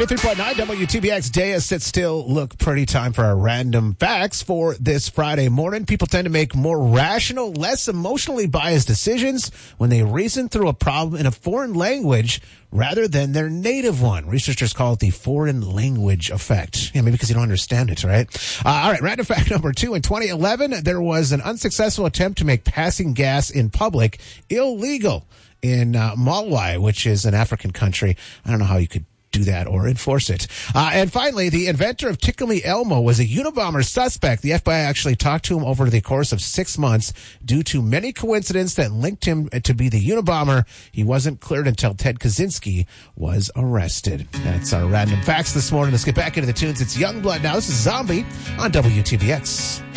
93.9 WTBX day as sit still, look pretty. Time for our random facts for this Friday morning. People tend to make more rational, less emotionally biased decisions when they reason through a problem in a foreign language rather than their native one. Researchers call it the foreign language effect. Yeah, maybe because you don't understand it, right? All right, random fact number 2. In 2011, there was an unsuccessful attempt to make passing gas in public illegal in Malawi, which is an African country. I don't know how you could do that or enforce it. And finally, the inventor of Tickle Me Elmo was a Unabomber suspect. The FBI actually talked to him over the course of 6 months due to many coincidences that linked him to be the Unabomber. He wasn't cleared until Ted Kaczynski was arrested. That's our random facts this morning. Let's get back into the tunes. It's Youngblood now. This is Zombie on WTBX.